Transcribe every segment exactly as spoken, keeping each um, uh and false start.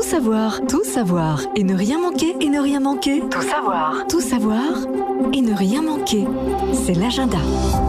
savoir, tout savoir et ne rien manquer, et ne rien manquer. Tout savoir, tout savoir et ne rien manquer. C'est l'agenda.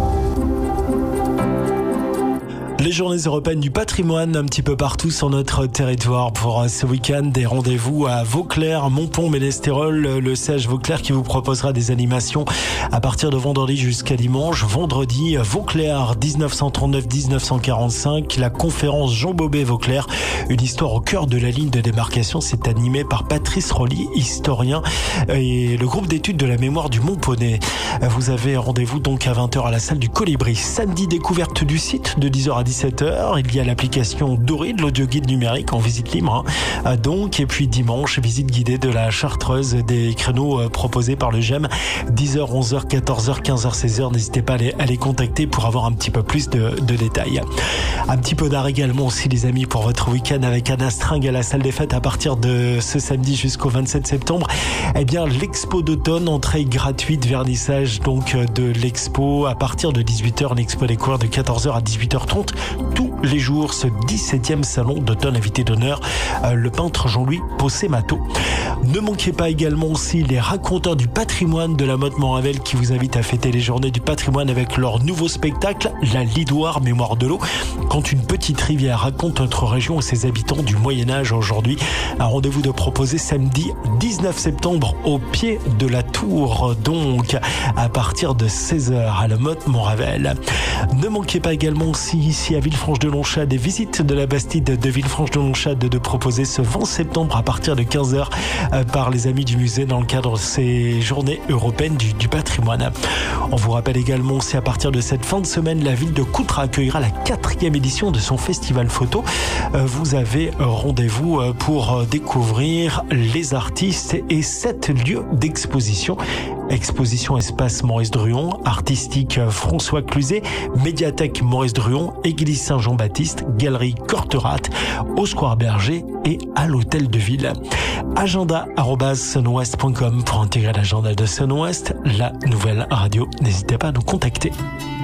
Les journées européennes du patrimoine un petit peu partout sur notre territoire. Pour ce week-end, des rendez-vous à Vauclair, Montpont, Ménestérol, le C H Vauclair qui vous proposera des animations à partir de vendredi jusqu'à dimanche. Vendredi, Vauclair dix-neuf cent trente-neuf à dix-neuf cent quarante-cinq, la conférence Jean Bobet Vauclair, une histoire au cœur de la ligne de démarcation. C'est animé par Patrice Rolly, historien, et le groupe d'études de la mémoire du Mont-Poney. Vous avez rendez-vous donc à vingt heures à la salle du Colibri. Samedi, découverte du site de dix heures à dix-sept heures. Il y a l'application Doré de l'audio guide numérique en visite libre. Hein. Donc, et puis dimanche, visite guidée de la Chartreuse, des créneaux proposés par le G E M, dix heures, onze heures, quatorze heures, quinze heures, seize heures. N'hésitez pas à les, à les contacter pour avoir un petit peu plus de, de détails. Un petit peu d'art également aussi, les amis, pour votre week-end avec Anna String à la salle des fêtes à partir de ce samedi jusqu'au vingt-sept septembre. Eh bien, l'expo d'automne, entrée gratuite, vernissage donc de l'expo à partir de dix-huit heures, l'expo des couleurs de quatorze heures à dix-huit heures trente. Tous les jours, ce dix-septième salon d'automne, invité d'honneur, euh, le peintre Jean-Louis Possé-Mato. Ne manquez pas également aussi les raconteurs du patrimoine de la Motte-Moravel qui vous invitent à fêter les journées du patrimoine avec leur nouveau spectacle, la Lidoire Mémoire de l'eau. Quand une petite rivière raconte notre région et ses habitants du Moyen-Âge aujourd'hui. Un rendez-vous de proposer samedi dix-neuf septembre au pied de la tour, donc à partir de seize heures à la Motte-Moravel. Ne manquez pas également aussi ici à Villefranche-de-Longchâd des visites de la Bastide de Villefranche-de-Longchâd de proposer ce vingt septembre à partir de quinze heures par les amis du musée dans le cadre de ces journées européennes du, du patrimoine. On vous rappelle également aussi à partir de cette fin de semaine, la ville de Coutras accueillera la quatrième édition de son festival photo. Vous avez rendez-vous pour découvrir les artistes et sept lieux d'exposition. Exposition Espace Maurice Druon, Artistique François Cluzet, Médiathèque Maurice Druon, Église Saint-Jean-Baptiste, Galerie Corterat, au Square Berger et à l'Hôtel de Ville. Agenda arobase sunwest point com pour intégrer l'agenda de Sunwest, la nouvelle radio. N'hésitez pas à nous contacter.